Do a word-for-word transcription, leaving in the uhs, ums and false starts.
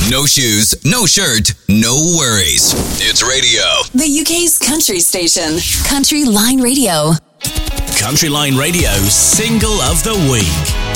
No shoes, no shirt, no worries. It's radio. The U K's country station. Country Line Radio. Country Line Radio Single of the Week.